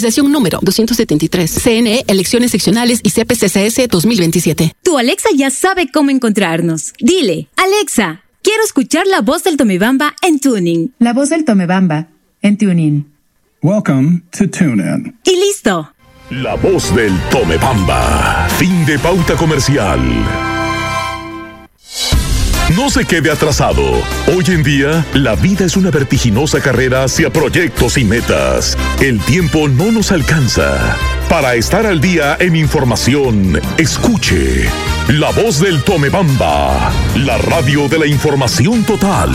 Cotización número 273. CNE, Elecciones Seccionales y CPCCS 2027. Tu Alexa ya sabe cómo encontrarnos. Dile, Alexa, quiero escuchar la voz del Tomebamba en Tuning. La voz del Tomebamba en Tuning. Welcome to TuneIn. Y listo. La voz del Tomebamba. Fin de pauta comercial. No se quede atrasado. Hoy en día, la vida es una vertiginosa carrera hacia proyectos y metas. El tiempo no nos alcanza. Para estar al día en información, escuche La Voz del Tomebamba, la radio de la información total.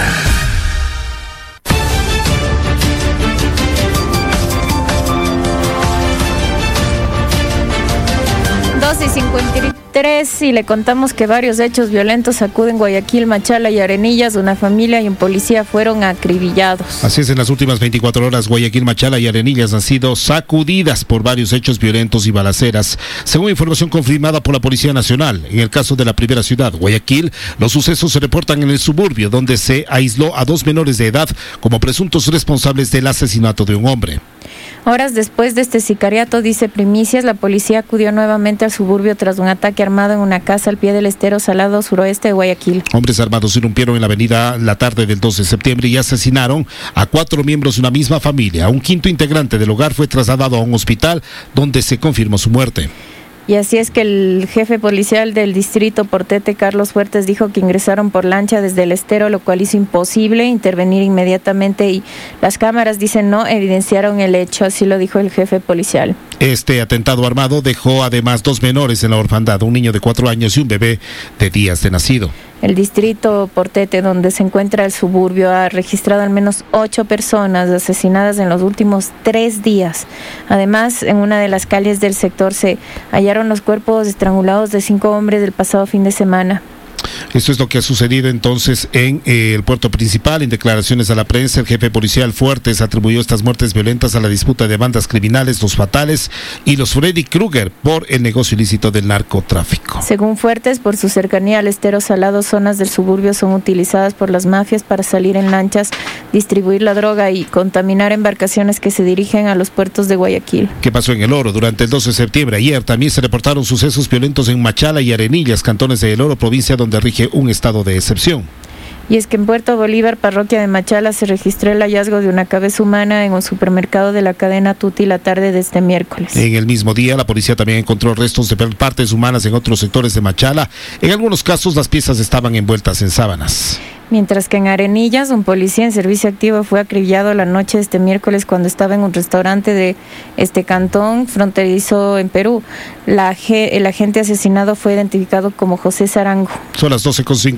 2:53 y le contamos que varios hechos violentos sacuden Guayaquil, Machala y Arenillas. Una familia y un policía fueron acribillados. Así es, en las últimas 24 horas, Guayaquil, Machala y Arenillas han sido sacudidas por varios hechos violentos y balaceras, según información confirmada por la Policía Nacional. En el caso de la primera ciudad, Guayaquil, los sucesos se reportan en el suburbio, donde se aisló a 2 menores de edad como presuntos responsables del asesinato de un hombre. Horas después de este sicariato, dice Primicias, la policía acudió nuevamente al suburbio tras un ataque armado en una casa al pie del estero Salado suroeste de Guayaquil. Hombres armados irrumpieron en la avenida la tarde del 12 de septiembre y asesinaron a 4 miembros de una misma familia. Un quinto integrante del hogar fue trasladado a un hospital donde se confirmó su muerte. Y así es que el jefe policial del distrito Portete, Carlos Fuertes, dijo que ingresaron por lancha desde el estero, lo cual hizo imposible intervenir inmediatamente y las cámaras, dicen, no evidenciaron el hecho, así lo dijo el jefe policial. Este atentado armado dejó además 2 menores en la orfandad, un niño de 4 años y un bebé de días de nacido. El distrito Portete, donde se encuentra el suburbio, ha registrado al menos 8 personas asesinadas en los últimos 3 días. Además, en una de las calles del sector se hallaron los cuerpos estrangulados de 5 hombres del pasado fin de semana. Esto es lo que ha sucedido entonces en el puerto principal. En declaraciones a la prensa, el jefe policial Fuertes atribuyó estas muertes violentas a la disputa de bandas criminales, los Fatales y los Freddy Krueger, por el negocio ilícito del narcotráfico. Según Fuertes, por su cercanía al estero Salado, zonas del suburbio son utilizadas por las mafias para salir en lanchas, distribuir la droga y contaminar embarcaciones que se dirigen a los puertos de Guayaquil. ¿Qué pasó en El Oro? Durante el 12 de septiembre, ayer, también se reportaron sucesos violentos en Machala y Arenillas, cantones de El Oro, provincia donde rige un estado de excepción. Y es que en Puerto Bolívar, parroquia de Machala, se registró el hallazgo de una cabeza humana en un supermercado de la cadena Tuti la tarde de este miércoles. En el mismo día, la policía también encontró restos de partes humanas en otros sectores de Machala. En algunos casos, las piezas estaban envueltas en sábanas. Mientras que en Arenillas, un policía en servicio activo fue acribillado la noche de este miércoles cuando estaba en un restaurante de este cantón fronterizo en Perú. El agente asesinado fue identificado como José Sarango. Son las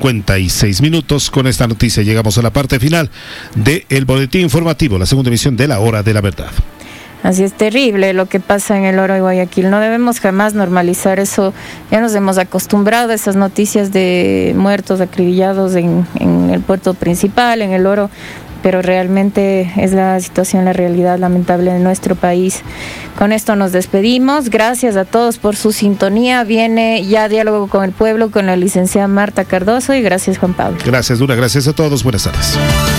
12:56. Con esta noticia llegamos a la parte final del boletín informativo, la segunda emisión de La Hora de la Verdad. Así es, terrible lo que pasa en El Oro y Guayaquil. No debemos jamás normalizar eso. Ya nos hemos acostumbrado a esas noticias de muertos acribillados en el puerto principal, en El Oro, pero realmente es la situación, la realidad lamentable de nuestro país. Con esto nos despedimos. Gracias a todos por su sintonía. Viene ya Diálogo con el Pueblo con la licenciada Marta Cardoso y gracias, Juan Pablo. Gracias, Dura. Gracias a todos. Buenas tardes.